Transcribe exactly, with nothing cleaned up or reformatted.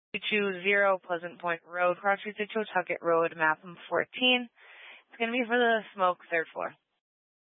two zero Pleasant Point Road, Cross Street, Tuckett Road, map fourteen. It's going to be for the smoke third floor.